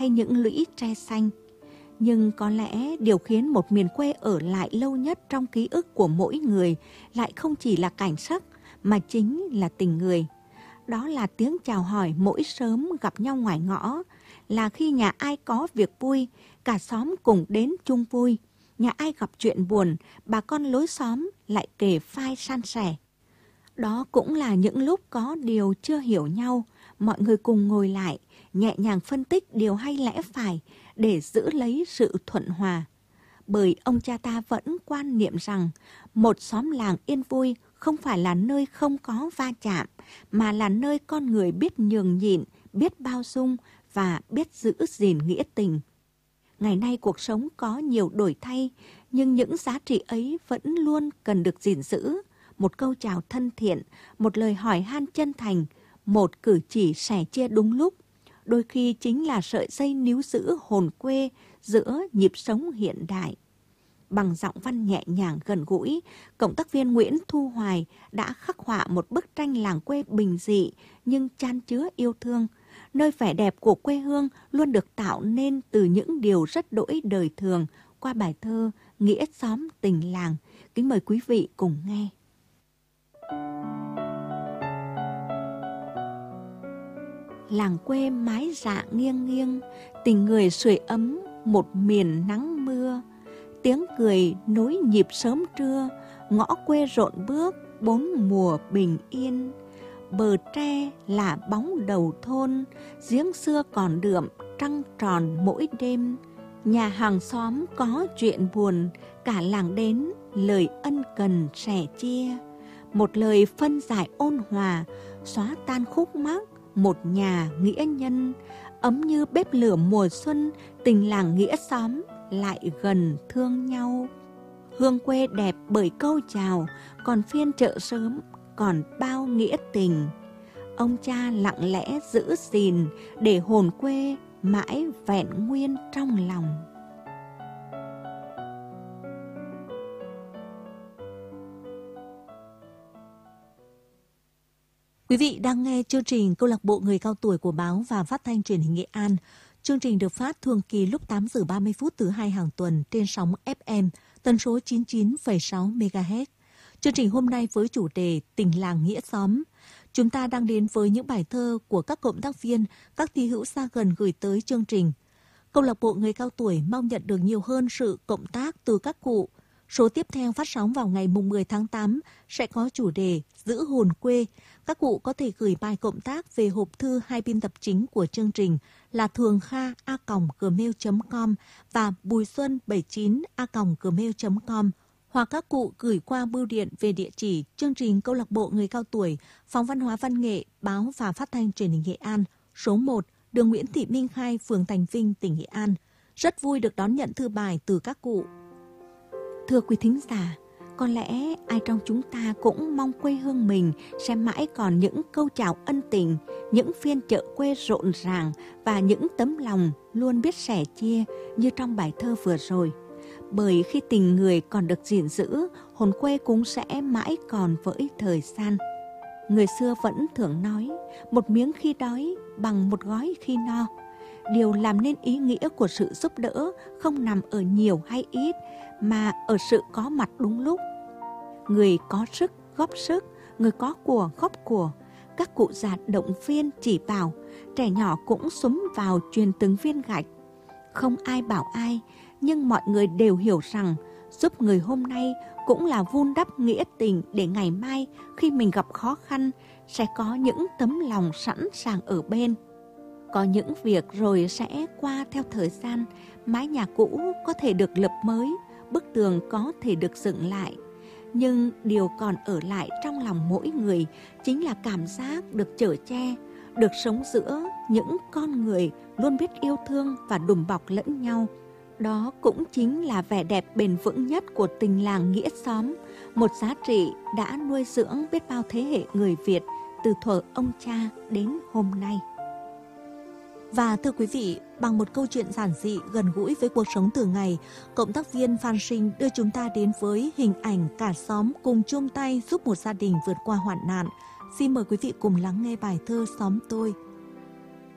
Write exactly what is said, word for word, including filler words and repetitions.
hay những lũy tre xanh. Nhưng có lẽ điều khiến một miền quê ở lại lâu nhất trong ký ức của mỗi người lại không chỉ là cảnh sắc mà chính là tình người. Đó là tiếng chào hỏi mỗi sớm gặp nhau ngoài ngõ, là khi nhà ai có việc vui, cả xóm cùng đến chung vui. Nhà ai gặp chuyện buồn, bà con lối xóm lại kề vai san sẻ. Đó cũng là những lúc có điều chưa hiểu nhau, mọi người cùng ngồi lại, nhẹ nhàng phân tích điều hay lẽ phải để giữ lấy sự thuận hòa. Bởi ông cha ta vẫn quan niệm rằng một xóm làng yên vui không phải là nơi không có va chạm, mà là nơi con người biết nhường nhịn, biết bao dung và biết giữ gìn nghĩa tình. Ngày nay cuộc sống có nhiều đổi thay, nhưng những giá trị ấy vẫn luôn cần được gìn giữ. Một câu chào thân thiện, một lời hỏi han chân thành, một cử chỉ sẻ chia đúng lúc, đôi khi chính là sợi dây níu giữ hồn quê giữa nhịp sống hiện đại. Bằng giọng văn nhẹ nhàng gần gũi, cộng tác viên Nguyễn Thu Hoài đã khắc họa một bức tranh làng quê bình dị nhưng chan chứa yêu thương, nơi vẻ đẹp của quê hương luôn được tạo nên từ những điều rất đỗi đời thường qua bài thơ Nghĩa xóm tình làng. Kính mời quý vị cùng nghe. Làng quê mái dạ nghiêng nghiêng, tình người sưởi ấm một miền nắng mưa. Tiếng cười nối nhịp sớm trưa, ngõ quê rộn bước bốn mùa bình yên. Bờ tre là bóng đầu thôn, giếng xưa còn đượm trăng tròn mỗi đêm. Nhà hàng xóm có chuyện buồn, cả làng đến lời ân cần sẻ chia. Một lời phân giải ôn hòa, xóa tan khúc mắc một nhà nghĩa nhân. Ấm như bếp lửa mùa xuân, tình làng nghĩa xóm lại gần thương nhau. Hương quê đẹp bởi câu chào, còn phiên chợ sớm còn bao nghĩa tình. Ông cha lặng lẽ giữ gìn để hồn quê mãi vẹn nguyên trong lòng. Quý vị đang nghe chương trình Câu lạc bộ người cao tuổi của Báo và Phát thanh Truyền hình Nghệ An. Chương trình được phát thường kỳ lúc tám giờ ba mươi phút thứ hai hàng tuần trên sóng ép em tần số chín mươi chín phẩy sáu mê ga héc. Chương trình hôm nay với chủ đề Tình làng nghĩa xóm. Chúng ta đang đến với những bài thơ của các cộng tác viên, các thi hữu xa gần gửi tới chương trình. Câu lạc bộ người cao tuổi mong nhận được nhiều hơn sự cộng tác từ các cụ. Số tiếp theo phát sóng vào ngày mười tháng tám sẽ có chủ đề Giữ hồn quê. Các cụ có thể gửi bài cộng tác về hộp thư hai biên tập chính của chương trình là thường kha a còng gmail chấm com và bùi xuân bảy chín a còng gmail chấm com, hoặc các cụ gửi qua bưu điện về địa chỉ chương trình Câu lạc bộ người cao tuổi, Phòng Văn hóa Văn nghệ, Báo và Phát thanh Truyền hình Nghệ An, số một, đường Nguyễn Thị Minh Khai, phường Thành Vinh, tỉnh Nghệ An. Rất vui được đón nhận thư bài từ các cụ. Thưa quý thính giả, có lẽ ai trong chúng ta cũng mong quê hương mình sẽ mãi còn những câu chào ân tình, những phiên chợ quê rộn ràng và những tấm lòng luôn biết sẻ chia như trong bài thơ vừa rồi. Bởi khi tình người còn được gìn giữ, hồn quê cũng sẽ mãi còn với thời gian. Người xưa vẫn thường nói, một miếng khi đói bằng một gói khi no. Điều làm nên ý nghĩa của sự giúp đỡ không nằm ở nhiều hay ít, mà ở sự có mặt đúng lúc. Người có sức góp sức, người có của góp của. Các cụ già động viên chỉ bảo, trẻ nhỏ cũng xúm vào truyền từng viên gạch. Không ai bảo ai, nhưng mọi người đều hiểu rằng giúp người hôm nay cũng là vun đắp nghĩa tình để ngày mai khi mình gặp khó khăn sẽ có những tấm lòng sẵn sàng ở bên. Có những việc rồi sẽ qua theo thời gian, mái nhà cũ có thể được lập mới, bức tường có thể được dựng lại. Nhưng điều còn ở lại trong lòng mỗi người chính là cảm giác được chở che, được sống giữa những con người luôn biết yêu thương và đùm bọc lẫn nhau. Đó cũng chính là vẻ đẹp bền vững nhất của tình làng nghĩa xóm, một giá trị đã nuôi dưỡng biết bao thế hệ người Việt từ thuở ông cha đến hôm nay. Và thưa quý vị, bằng một câu chuyện giản dị gần gũi với cuộc sống thường ngày, cộng tác viên Phan Sinh đưa chúng ta đến với hình ảnh cả xóm cùng chung tay giúp một gia đình vượt qua hoạn nạn. Xin mời quý vị cùng lắng nghe bài thơ Xóm Tôi